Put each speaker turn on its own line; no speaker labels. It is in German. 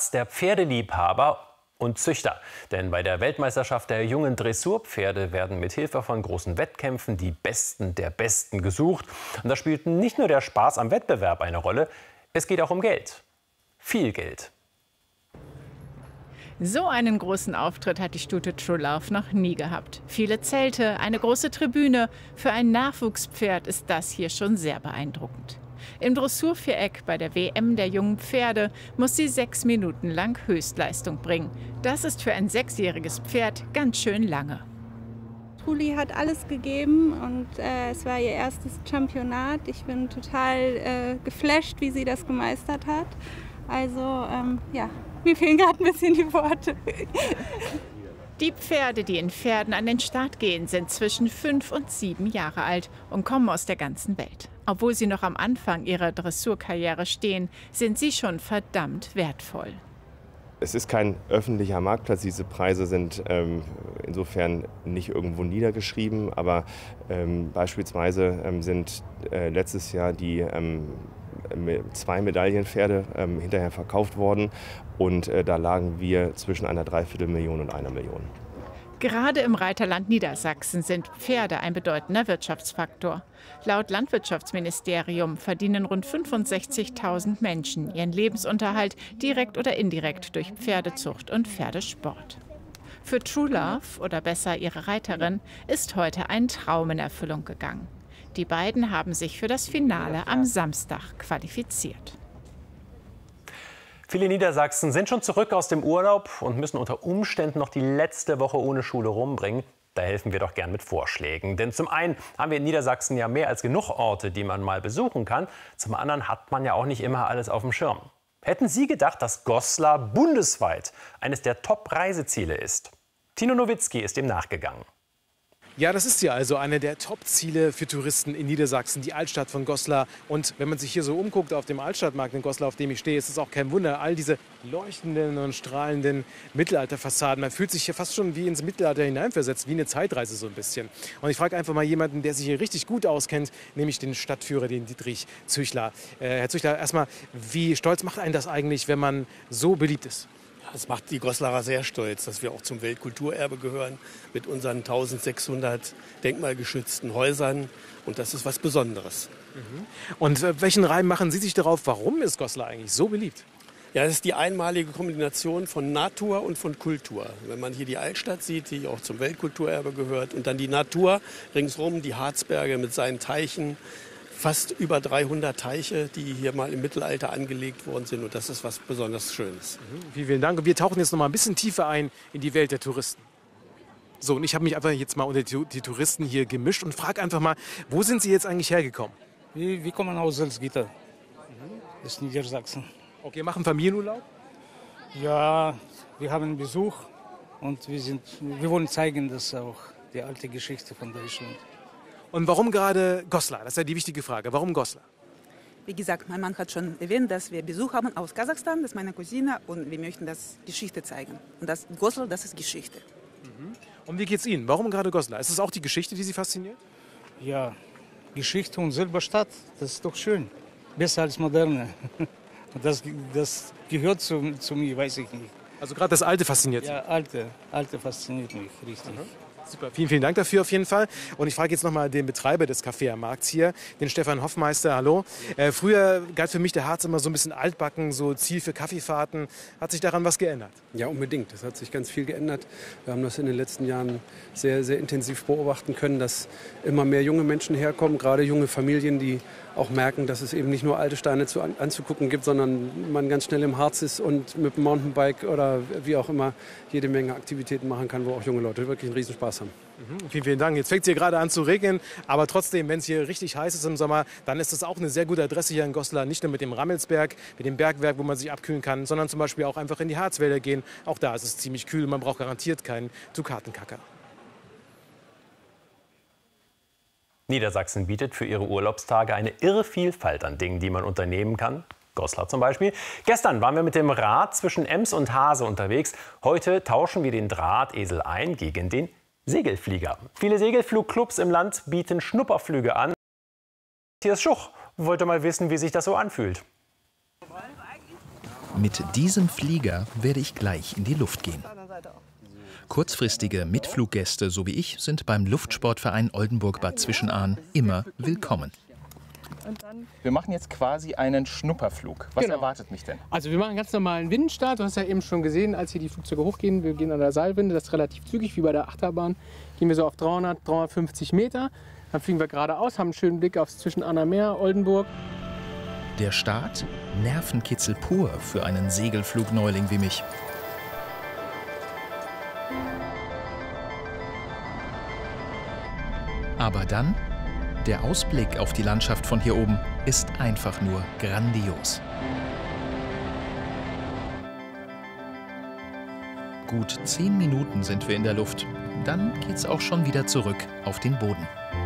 Herz der Pferdeliebhaber und Züchter. Denn bei der Weltmeisterschaft der jungen Dressurpferde werden mit Hilfe von großen Wettkämpfen die Besten der Besten gesucht. Und da spielt nicht nur der Spaß am Wettbewerb eine Rolle, es geht auch um Geld. Viel Geld.
So einen großen Auftritt hat die Stute True Love noch nie gehabt. Viele Zelte, eine große Tribüne. Für ein Nachwuchspferd ist das hier schon sehr beeindruckend. Im Dressurviereck bei der WM der jungen Pferde muss sie 6 Minuten lang Höchstleistung bringen. Das ist für ein 6-jähriges Pferd ganz schön lange.
Truli hat alles gegeben und es war ihr erstes Championat. Ich bin total geflasht, wie sie das gemeistert hat. Also ja, mir fehlen gerade ein bisschen die Worte.
Die Pferde, die in Pferden an den Start gehen, sind zwischen 5 und 7 Jahre alt und kommen aus der ganzen Welt. Obwohl sie noch am Anfang ihrer Dressurkarriere stehen, sind sie schon verdammt wertvoll.
Es ist kein öffentlicher Marktplatz. Diese Preise sind insofern nicht irgendwo niedergeschrieben. Aber beispielsweise sind letztes Jahr die 2 Medaillenpferde hinterher verkauft worden. Und da lagen wir zwischen einer Dreiviertelmillion und 1 Million.
Gerade im Reiterland Niedersachsen sind Pferde ein bedeutender Wirtschaftsfaktor. Laut Landwirtschaftsministerium verdienen rund 65.000 Menschen ihren Lebensunterhalt direkt oder indirekt durch Pferdezucht und Pferdesport. Für True Love, oder besser ihre Reiterin, ist heute ein Traum in Erfüllung gegangen. Die beiden haben sich für das Finale am Samstag qualifiziert.
Viele Niedersachsen sind schon zurück aus dem Urlaub und müssen unter Umständen noch die letzte Woche ohne Schule rumbringen. Da helfen wir doch gern mit Vorschlägen. Denn zum einen haben wir in Niedersachsen ja mehr als genug Orte, die man mal besuchen kann. Zum anderen hat man ja auch nicht immer alles auf dem Schirm. Hätten Sie gedacht, dass Goslar bundesweit eines der Top-Reiseziele ist? Tino Nowitzki ist dem nachgegangen.
Ja, das ist ja also eine der Top-Ziele für Touristen in Niedersachsen, die Altstadt von Goslar. Und wenn man sich hier so umguckt auf dem Altstadtmarkt in Goslar, auf dem ich stehe, ist es auch kein Wunder. All diese leuchtenden und strahlenden Mittelalterfassaden. Man fühlt sich hier fast schon wie ins Mittelalter hineinversetzt, wie eine Zeitreise so ein bisschen. Und ich frage einfach mal jemanden, der sich hier richtig gut auskennt, nämlich den Stadtführer, den Dietrich Züchler. Herr Züchler, erstmal, wie stolz macht einen das eigentlich, wenn man so beliebt ist?
Das macht die Goslarer sehr stolz, dass wir auch zum Weltkulturerbe gehören mit unseren 1600 denkmalgeschützten Häusern. Und das ist was Besonderes.
Und welchen Reim machen Sie sich darauf, warum ist Goslar eigentlich so beliebt?
Ja, das ist die einmalige Kombination von Natur und von Kultur. Wenn man hier die Altstadt sieht, die auch zum Weltkulturerbe gehört, und dann die Natur ringsrum, die Harzberge mit seinen Teichen, fast über 300 Teiche, die hier mal im Mittelalter angelegt worden sind. Und das ist was besonders Schönes.
Vielen Dank. Und wir tauchen jetzt noch mal ein bisschen tiefer ein in die Welt der Touristen. So, und ich habe mich einfach jetzt mal unter die Touristen hier gemischt und frage einfach mal, wo sind Sie jetzt eigentlich hergekommen?
Wir kommen aus Salzgitter, das ist Niedersachsen.
Okay, machen Familienurlaub?
Ja, wir haben Besuch und wir wollen zeigen, dass auch die alte Geschichte von Deutschland.
Und warum gerade Goslar? Das ist ja die wichtige Frage. Warum Goslar?
Wie gesagt, mein Mann hat schon erwähnt, dass wir Besuch haben aus Kasachstan, das ist meine Cousine, und wir möchten das Geschichte zeigen. Und das Goslar, das ist Geschichte.
Und wie geht's Ihnen? Warum gerade Goslar? Ist es auch die Geschichte, die Sie fasziniert?
Ja, Geschichte und selber Stadt, das ist doch schön. Besser als moderne. Das gehört zu mir, weiß ich nicht.
Also gerade das Alte fasziniert Sie?
Ja, Alte fasziniert mich, richtig.
Super, vielen Dank dafür auf jeden Fall. Und ich frage jetzt nochmal den Betreiber des Café am Markt hier, den Stefan Hoffmeister. Hallo. Früher galt für mich der Harz immer so ein bisschen altbacken, so Ziel für Kaffeefahrten. Hat sich daran was geändert?
Ja, unbedingt. Es hat sich ganz viel geändert. Wir haben das in den letzten Jahren sehr, sehr intensiv beobachten können, dass immer mehr junge Menschen herkommen, gerade junge Familien, die auch merken, dass es eben nicht nur alte Steine anzugucken gibt, sondern man ganz schnell im Harz ist und mit dem Mountainbike oder wie auch immer jede Menge Aktivitäten machen kann, wo auch junge Leute wirklich einen Riesenspaß haben.
Vielen Dank. Jetzt fängt es hier gerade an zu regnen, aber trotzdem, wenn es hier richtig heiß ist im Sommer, dann ist das auch eine sehr gute Adresse hier in Goslar. Nicht nur mit dem Rammelsberg, mit dem Bergwerk, wo man sich abkühlen kann, sondern zum Beispiel auch einfach in die Harzwälder gehen. Auch da ist es ziemlich kühl, man braucht garantiert keinen Dukatenkacker.
Niedersachsen bietet für ihre Urlaubstage eine irre Vielfalt an Dingen, die man unternehmen kann. Goslar zum Beispiel. Gestern waren wir mit dem Rad zwischen Ems und Hase unterwegs. Heute tauschen wir den Drahtesel ein gegen den Segelflieger. Viele Segelflugclubs im Land bieten Schnupperflüge an. Matthias Schuch wollte mal wissen, wie sich das so anfühlt.
Mit diesem Flieger werde ich gleich in die Luft gehen. Kurzfristige Mitfluggäste, so wie ich, sind beim Luftsportverein Oldenburg-Bad Zwischenahn immer willkommen.
Wir machen jetzt quasi einen Schnupperflug. Was erwartet mich denn?
Also wir machen einen ganz normalen Windenstart. Du hast ja eben schon gesehen, als hier die Flugzeuge hochgehen. Wir gehen an der Seilwinde, das ist relativ zügig, wie bei der Achterbahn. Gehen wir so auf 300, 350 Meter. Dann fliegen wir geradeaus, haben einen schönen Blick aufs Zwischenahner Meer, Oldenburg.
Der Start? Nervenkitzel pur für einen Segelflugneuling wie mich. Aber dann, der Ausblick auf die Landschaft von hier oben ist einfach nur grandios. Gut 10 Minuten sind wir in der Luft. Dann geht's auch schon wieder zurück auf den Boden.